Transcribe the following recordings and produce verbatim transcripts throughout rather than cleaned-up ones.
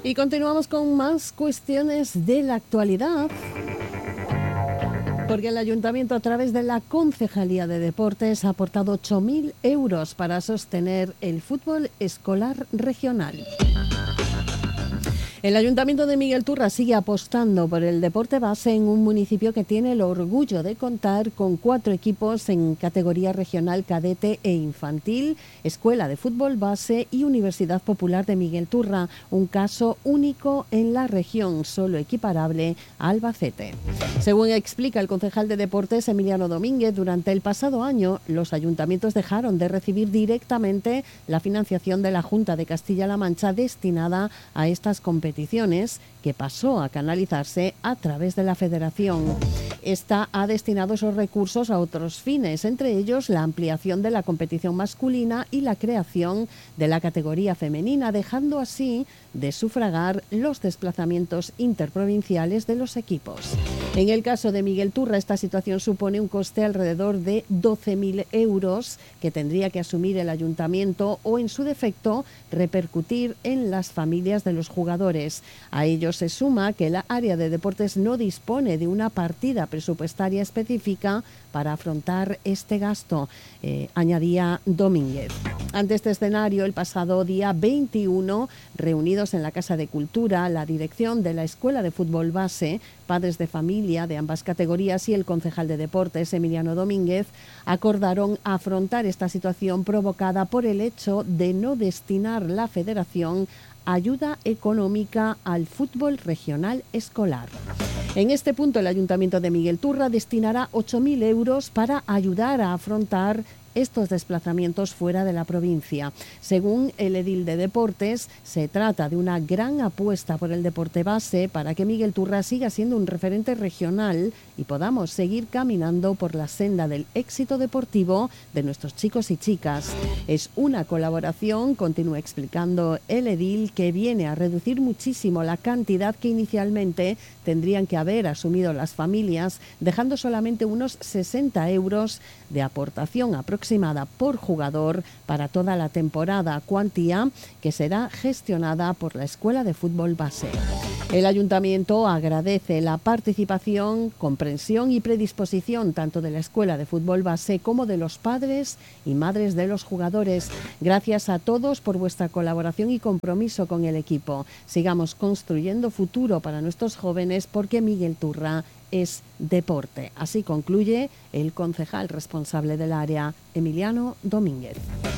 Y continuamos con más cuestiones de la actualidad, porque el Ayuntamiento, a través de la Concejalía de Deportes, ha aportado ocho mil euros para sostener el fútbol escolar regional. El Ayuntamiento de Miguel Turra sigue apostando por el deporte base en un municipio que tiene el orgullo de contar con cuatro equipos en categoría regional cadete e infantil, Escuela de Fútbol Base y Universidad Popular de Miguel Turra, un caso único en la región, solo equiparable a Albacete. Según explica el concejal de Deportes Emiliano Domínguez, durante el pasado año los ayuntamientos dejaron de recibir directamente la financiación de la Junta de Castilla-La Mancha destinada a estas competiciones, que pasó a canalizarse a través de la Federación. Esta ha destinado esos recursos a otros fines, entre ellos la ampliación de la competición masculina y la creación de la categoría femenina, dejando así de sufragar los desplazamientos interprovinciales de los equipos. En el caso de Miguel Turra, esta situación supone un coste alrededor de doce mil euros que tendría que asumir el ayuntamiento o, en su defecto, repercutir en las familias de los jugadores. A ello se suma que la área de deportes no dispone de una partida presupuestaria específica para afrontar este gasto, eh, añadía Domínguez. Ante este escenario, el pasado día veintiuno, reunidos en la Casa de Cultura, la dirección de la Escuela de Fútbol Base, padres de familia de ambas categorías y el concejal de Deportes, Emiliano Domínguez, acordaron afrontar esta situación provocada por el hecho de no destinar la Federación ayuda económica al fútbol regional escolar. En este punto, el Ayuntamiento de Miguel Turra destinará ocho mil euros para ayudar a afrontar estos desplazamientos fuera de la provincia. Según el edil de Deportes, se trata de una gran apuesta por el deporte base para que Miguel Turra siga siendo un referente regional y podamos seguir caminando por la senda del éxito deportivo de nuestros chicos y chicas. Es una colaboración, continúa explicando el edil, que viene a reducir muchísimo la cantidad que inicialmente tendrían que haber asumido las familias, dejando solamente unos sesenta euros de aportación aproximada aproximada por jugador para toda la temporada, cuantía que será gestionada por la Escuela de Fútbol Base. El Ayuntamiento agradece la participación, comprensión y predisposición tanto de la Escuela de Fútbol Base como de los padres y madres de los jugadores. Gracias a todos por vuestra colaboración y compromiso con el equipo. Sigamos construyendo futuro para nuestros jóvenes, porque Miguel Turra es deporte. Así concluye el concejal responsable del área, Emiliano Domínguez.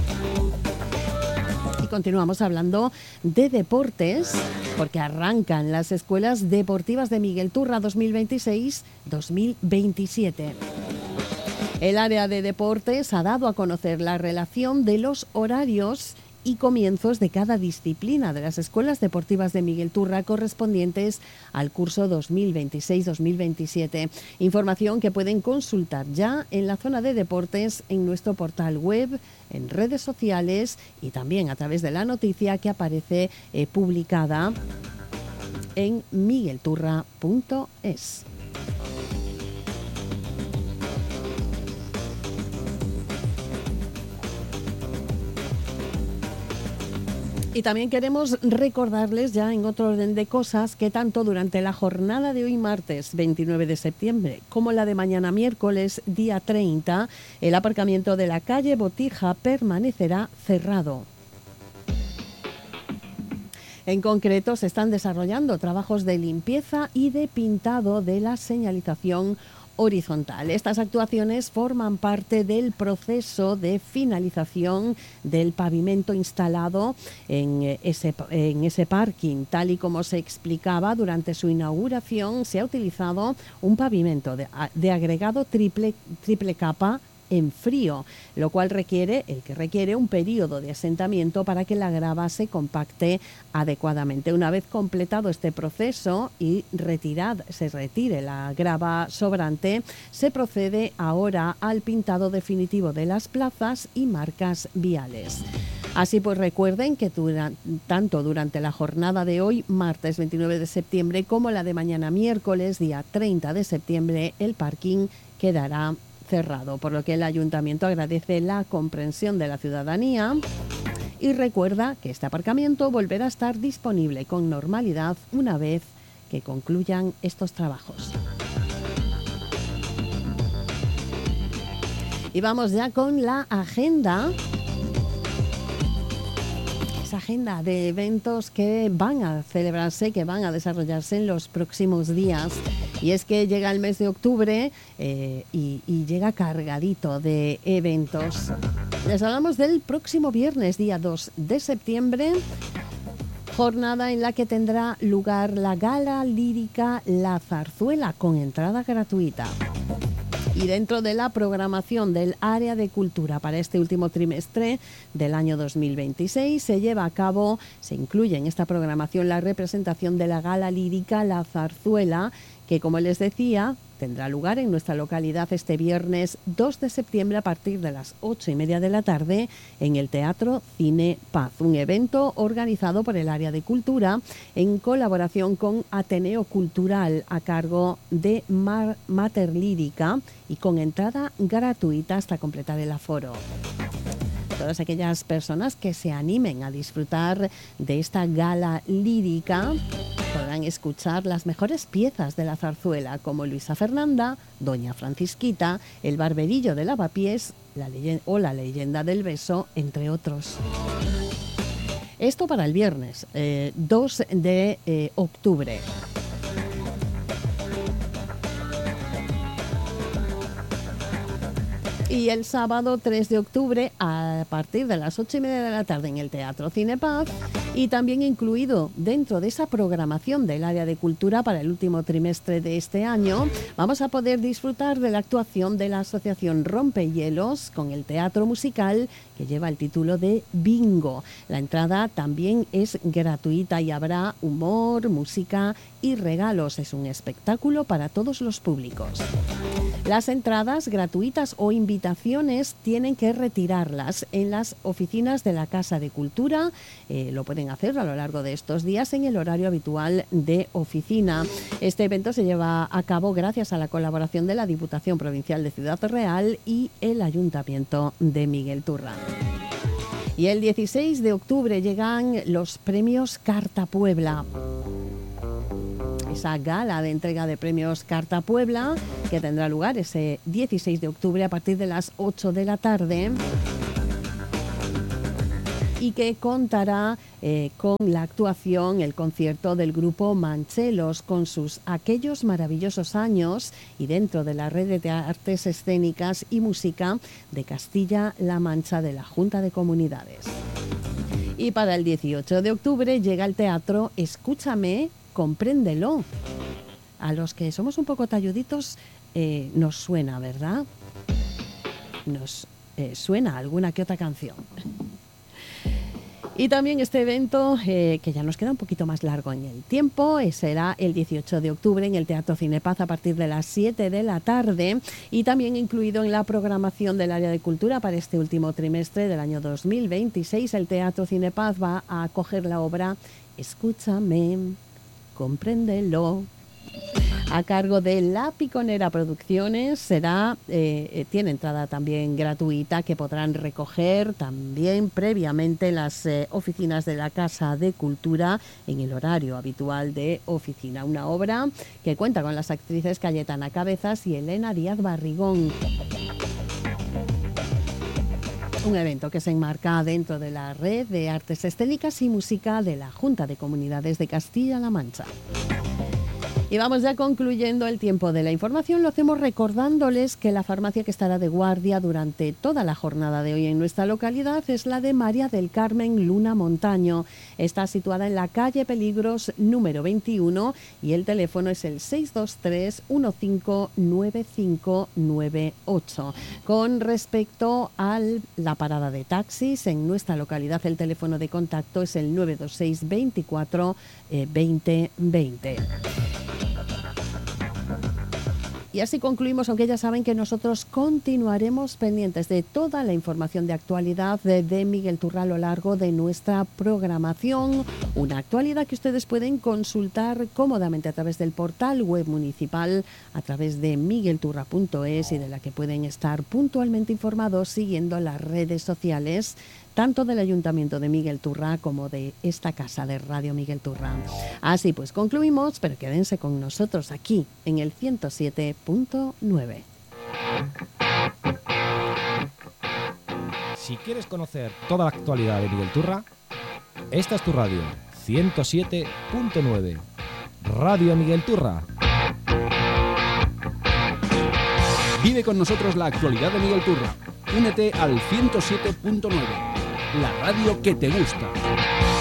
Y continuamos hablando de deportes, porque arrancan las escuelas deportivas de Miguel Turra dos mil veintiséis dos mil veintisiete. El área de deportes ha dado a conocer la relación de los horarios y comienzos de cada disciplina de las escuelas deportivas de Miguel Turra correspondientes al curso dos mil veintiséis dos mil veintisiete. Información que pueden consultar ya en la zona de deportes, en nuestro portal web, en redes sociales y también a través de la noticia que aparece eh, publicada en miguelturra punto es. Y también queremos recordarles, ya en otro orden de cosas, que tanto durante la jornada de hoy martes veintinueve de septiembre como la de mañana miércoles día treinta, el aparcamiento de la calle Botija permanecerá cerrado. En concreto, se están desarrollando trabajos de limpieza y de pintado de la señalización horizontal. Estas actuaciones forman parte del proceso de finalización del pavimento instalado en ese, en ese parking. Tal y como se explicaba durante su inauguración, se ha utilizado un pavimento de, de agregado triple, triple capa en frío, lo cual requiere, el que requiere un periodo de asentamiento para que la grava se compacte adecuadamente. Una vez completado este proceso y retirad, se retire la grava sobrante, se procede ahora al pintado definitivo de las plazas y marcas viales. Así pues, recuerden que dura, tanto durante la jornada de hoy, martes veintinueve de septiembre, como la de mañana miércoles, día treinta de septiembre, el parking quedará cerrado, por lo que el Ayuntamiento agradece la comprensión de la ciudadanía Y recuerda que este aparcamiento volverá a estar disponible con normalidad una vez que concluyan estos trabajos. Y vamos ya con la agenda. Esa agenda de eventos que van a celebrarse, que van a desarrollarse en los próximos días. Y es que llega el mes de octubre eh, y, y llega cargadito de eventos. Les hablamos del próximo viernes, día dos de septiembre, jornada en la que tendrá lugar la gala lírica La Zarzuela con entrada gratuita. Y dentro de la programación del área de cultura para este último trimestre del año dos mil veintiséis se lleva a cabo, se incluye en esta programación la representación de la gala lírica La Zarzuela, que, como les decía, tendrá lugar en nuestra localidad este viernes dos de septiembre a partir de las ocho y media de la tarde en el Teatro Cine Paz, un evento organizado por el área de cultura en colaboración con Ateneo Cultural a cargo de Mar Mater Lírica y con entrada gratuita hasta completar el aforo. Todas aquellas personas que se animen a disfrutar de esta gala lírica podrán escuchar las mejores piezas de la zarzuela, como Luisa Fernanda, Doña Francisquita, El Barberillo de Lavapiés la leyenda, o La Leyenda del Beso, entre otros. Esto para el viernes eh, dos de eh, octubre. Y el sábado tres de octubre a partir de las ocho y media de la tarde en el Teatro Cine Paz, y también incluido dentro de esa programación del área de cultura para el último trimestre de este año, vamos a poder disfrutar de la actuación de la Asociación Rompehielos con el teatro musical que lleva el título de Bingo. La entrada también es gratuita y habrá humor, música y regalos. Es un espectáculo para todos los públicos. Las entradas gratuitas o invitaciones tienen que retirarlas en las oficinas de la Casa de Cultura. Eh, lo pueden hacer a lo largo de estos días en el horario habitual de oficina. Este evento se lleva a cabo gracias a la colaboración de la Diputación Provincial de Ciudad Real y el Ayuntamiento de Miguel Turra. Y el dieciséis de octubre llegan los premios Carta Puebla. Esa gala de entrega de premios Carta Puebla que tendrá lugar ese dieciséis de octubre a partir de las ocho de la tarde y que contará eh, con la actuación, el concierto del grupo Manchelos con sus Aquellos maravillosos años y dentro de la red de artes escénicas y música de Castilla-La Mancha de la Junta de Comunidades. Y para el dieciocho de octubre llega al teatro Escúchame, Compréndelo. A los que somos un poco talluditos eh, nos suena, ¿verdad? Nos eh, suena alguna que otra canción. Y también este evento, eh, que ya nos queda un poquito más largo en el tiempo, eh, será el dieciocho de octubre en el Teatro Cine Paz a partir de las siete de la tarde y también incluido en la programación del área de cultura para este último trimestre del año dos mil veintiséis. El Teatro Cine Paz va a acoger la obra Escúchame, Compréndelo, a cargo de La Piconera Producciones. Será eh, tiene entrada también gratuita que podrán recoger también previamente las eh, oficinas de la Casa de Cultura en el horario habitual de oficina. Una obra que cuenta con las actrices Cayetana Cabezas y Elena Díaz Barrigón. Un evento que se enmarca dentro de la red de artes escénicas y música de la Junta de Comunidades de Castilla-La Mancha. Y vamos ya concluyendo el tiempo de la información. Lo hacemos recordándoles que la farmacia que estará de guardia durante toda la jornada de hoy en nuestra localidad es la de María del Carmen Luna Montaño. Está situada en la calle Peligros número veintiuno y el teléfono es el seis dos tres, uno cinco nueve cinco nueve ocho. Con respecto a la parada de taxis en nuestra localidad, el teléfono de contacto es el nueve dos seis, veinticuatro, veinte veinte. Y así concluimos, aunque ya saben que nosotros continuaremos pendientes de toda la información de actualidad de, de Miguel Turra a lo largo de nuestra programación. Una actualidad que ustedes pueden consultar cómodamente a través del portal web municipal, a través de miguel turra punto es, y de la que pueden estar puntualmente informados siguiendo las redes sociales tanto del Ayuntamiento de Miguel Turra como de esta casa de Radio Miguel Turra. Así pues concluimos, pero quédense con nosotros aquí en el ciento siete punto nueve. Si quieres conocer toda la actualidad de Miguel Turra, esta es tu radio, ciento siete punto nueve. Radio Miguel Turra. Vive con nosotros la actualidad de Miguel Turra. Únete al ciento siete punto nueve, la radio que te gusta.